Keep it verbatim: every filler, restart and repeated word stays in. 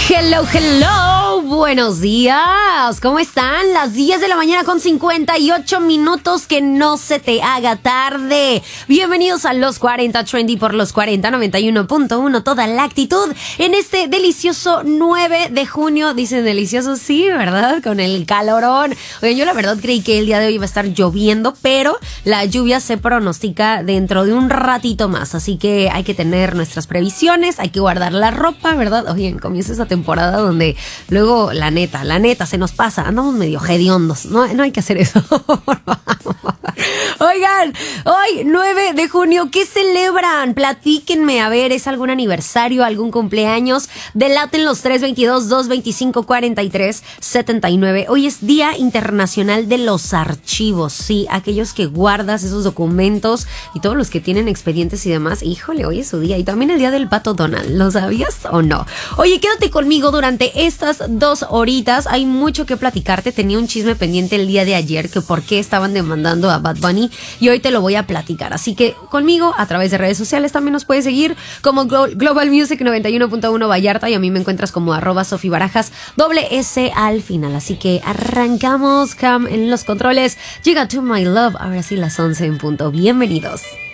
Hello, hello, buenos días, ¿cómo están? Las diez de la mañana con cincuenta y ocho minutos, que no se te haga tarde. Bienvenidos a Los cuarenta Trendy por Los cuarenta, noventa y uno punto uno, toda la actitud. En este delicioso nueve de junio, dicen delicioso, sí, ¿verdad? Con el calorón. Oye, yo la verdad creí que el día de hoy iba a estar lloviendo, pero la lluvia se pronostica dentro de un ratito más, así que hay que tener nuestras previsiones, hay que guardar la ropa, ¿verdad? Oye, comienza esa temporada donde luego, la neta, la neta, se nos pasa, andamos medio hediondos, no, no hay que hacer eso, por favor. Oigan, hoy nueve de junio, ¿qué celebran? Platíquenme, a ver, ¿es algún aniversario, algún cumpleaños? Delaten los tres veintidós, dos veinticinco, cuarenta y tres, setenta y nueve. Hoy es Día Internacional de los Archivos, sí, aquellos que guardas esos documentos y todos los que tienen expedientes y demás. Híjole, hoy es su día. Y también el Día del Pato Donald, ¿lo sabías o no? Oye, quédate conmigo durante estas dos horitas, hay mucho que platicarte. Tenía un chisme pendiente el día de ayer, que por qué estaban demandando a Bad Bunny, y hoy te lo voy a platicar, así que conmigo a través de redes sociales también nos puedes seguir como Global Music noventa y uno punto uno Vallarta, y a mí me encuentras como arroba Sofi Barajas, doble S al final. Así que arrancamos. Cam en los controles, llega To My Love, ahora sí las once en punto. Bienvenidos.